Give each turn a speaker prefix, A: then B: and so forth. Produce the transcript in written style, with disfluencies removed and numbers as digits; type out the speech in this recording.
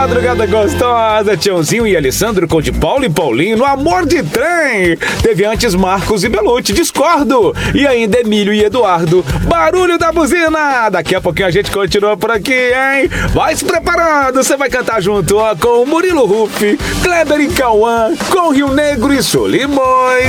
A: madrugada gostosa. Tiãozinho e Alessandro com de Paulo e Paulinho no Amor de Trem. Teve antes Marcos e Belucci, Discordo. E ainda Emílio e Eduardo, Barulho da Buzina. Daqui a pouquinho a gente continua por aqui, hein? Vai se preparando, você vai cantar junto, ó, com o Murilo Ruff, Kleber e Cauã, com Rio Negro e Solimões.